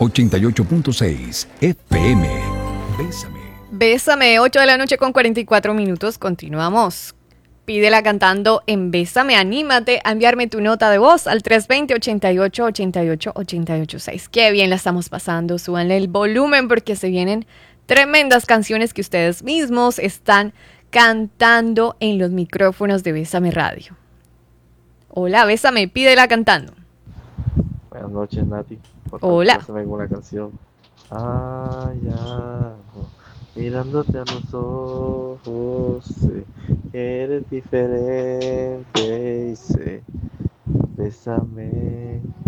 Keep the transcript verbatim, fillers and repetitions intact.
ochenta y ocho punto seis F M. Bésame. Bésame, ocho de la noche con cuarenta y cuatro minutos. Continuamos. Pídela cantando en Bésame. Anímate a enviarme tu nota de voz al tres dos cero, ochenta y ocho, ochenta y ocho, ochenta y ocho seis. Qué bien la estamos pasando. Súbanle el volumen porque se vienen tremendas canciones que ustedes mismos están cantando en los micrófonos de Bésame Radio. Hola, Bésame, pídela cantando. Buenas noches, Nati. Por Hola. favor, pásame una canción. Ay, ya, mirándote a los ojos, sé que eres diferente y sé, bésame,